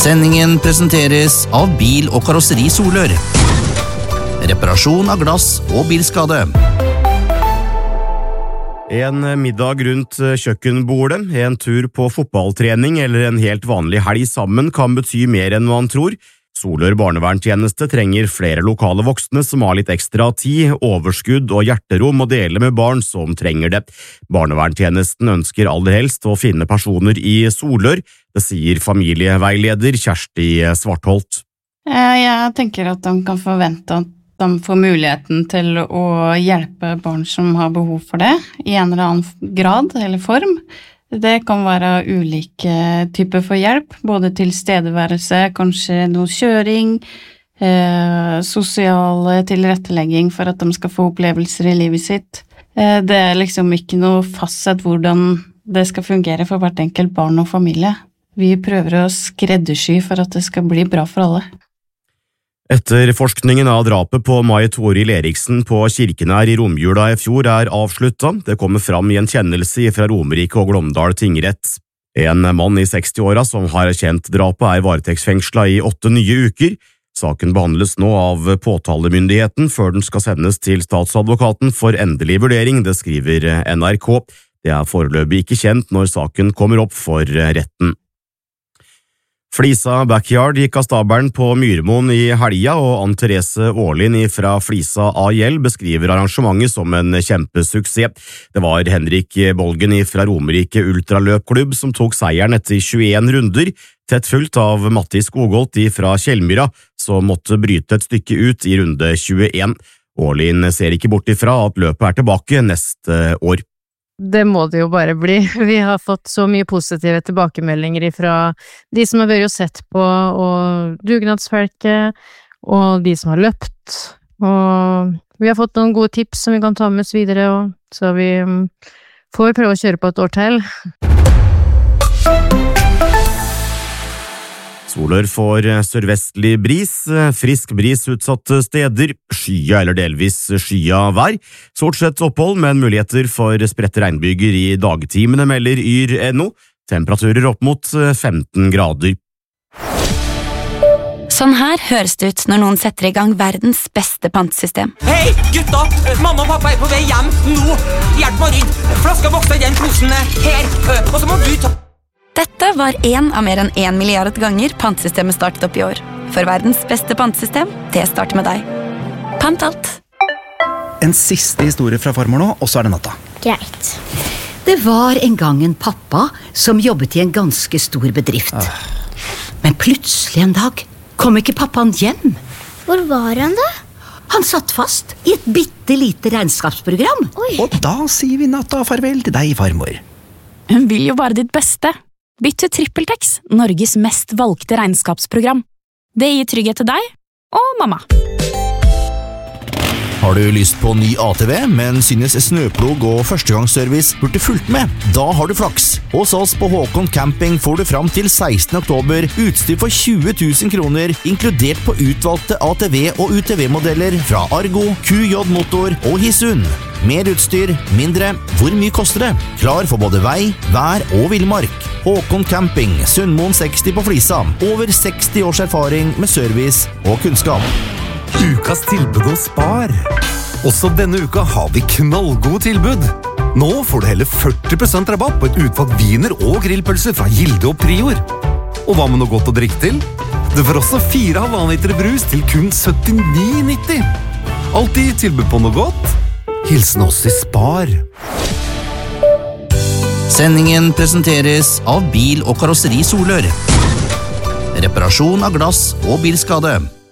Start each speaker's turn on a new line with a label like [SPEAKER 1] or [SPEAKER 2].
[SPEAKER 1] Sendingen presenteres av Bil- og karosseri Solør. Reparasjon av glass og bilskade.
[SPEAKER 2] En middag rundt kjøkkenbordet, en tur på fotballtrening eller en helt vanlig helg sammen kan bety mer enn man tror. Solør barnevernstjeneste trenger flere lokale voksne som har litt ekstra tid, overskudd og hjerterom å dele med barn som trenger det. Barnevernstjenesten ønsker aller helst å finne personer i Solør, det sier familieveileder Kjersti Svartholt.
[SPEAKER 3] Jeg tenker at de kan forvente at de får muligheten til å hjelpe barn som har behov for det, i en eller annen grad eller form. Det kan være ulike typer for hjelp, både tilstedeværelse, kanskje noe kjøring, sosial tilrettelegging for at de skal få opplevelser i livet sitt. Det er liksom ikke noe fastsett hvordan det skal fungere for hvert enkelt barn og familie. Vi prøver å skreddersy for at det skal bli bra for alle.
[SPEAKER 2] Etter forskningen av drapet på Mai Toril Eriksen på Kirkenær i romjula i fjor er avsluttet. Det kommer fram i en kjennelse fra Romerike og Glåmdal tingrett. En mann i 60-åra som har kjent drapet er varetektsfengslet i 8 nye uker. Saken behandles nå av påtalemyndigheten før den skal sendes til statsadvokaten for endelig vurdering, det skriver NRK. Det er foreløpig ikke kjent når saken kommer opp for retten. Flisa Backyard gikk av stabelen på Myrmoen i helga, og Ann-Therese Aarlin fra Flisa AIL beskriver arrangementet som en kjempesuksess. Det var Henrik Bolgen fra Romerike Ultraløpklubb som tok seieren etter 21 runder, tett fulgt av Matti Skogholt fra Kjellmyra, som måtte bryte et stykke ut i runde 21. Aarlin ser ikke bort ifra at løpet er tilbake neste år.
[SPEAKER 4] Det må det jo bare bli. Vi har fått så mye positive tilbakemeldinger fra de som har vært og sett på, og dugnadsfolket, og de som har løpt. Og vi har fått noen gode tips som vi kan ta med oss videre, så vi får prøve å kjøre på et år til.
[SPEAKER 2] Solør får sørvestlig bris, frisk bris utsatte steder, skya eller delvis skya vær. Stort sett opphold, men muligheter for spredte regnbyger i dagtimene, melder Yr.no. Temperaturer opp mot 15 grader.
[SPEAKER 5] Sånn her høres det ut når noen setter i gang verdens beste pantesystem.
[SPEAKER 6] Hei, gutta! Mamma og pappa er på vei hjem nå! Hjelp meg å rydde! Flaska vokser i den posen her, og så må du ta...
[SPEAKER 5] Dette var en av mer enn 1 milliard ganger pantesystemet startet opp i år. For verdens beste pantesystem, det starter med deg. Pant alt.
[SPEAKER 7] En siste historie fra farmor nå, og så er det natta.
[SPEAKER 8] Greit. Det var en gang en pappa som jobbet i en ganske stor bedrift. Men plutselig en dag kom ikke pappaen hjem.
[SPEAKER 9] Hvor var han da?
[SPEAKER 8] Han satt fast i et bittelite regnskapsprogram.
[SPEAKER 9] Oi.
[SPEAKER 7] Og da sier vi natta farvel til deg, farmor.
[SPEAKER 10] Hun vil jo bare ditt beste. Bytt til TrippelTex, Norges mest valgte regnskapsprogram. Det gir trygghet til deg og mamma.
[SPEAKER 11] Har du lyst på ny ATV, men synes snøplog og førstegangsservice burde fulgt med? Da har du flaks. Hos oss på Håkon Camping får du fram til 16. oktober utstyr for 20 000 kroner, inkludert på utvalgte ATV- og UTV-modeller fra Argo, QJ Motor og Hisun. Mer utstyr, mindre. Hvor mye koster det? Klar for både vei, vær og villmark. Håkon Camping, Sundmoen 60 på Flisa. Over 60 års erfaring med service og kunnskap.
[SPEAKER 12] Ukas tilbud hos Spar. Også denne uka har vi knallgode tilbud. Nå får du hele 40% rabatt på et utvalgt viner og grillpølser fra Gilde og Prior. Og hva med noe godt å drikke til? Du får også 4,5 liter brus til kun 79,90. Alltid tilbud på noe godt. Hilsen oss i Spar.
[SPEAKER 1] Sendingen presenteres av Bil- og karosseri Solør. Reparasjon av glass og bilskade.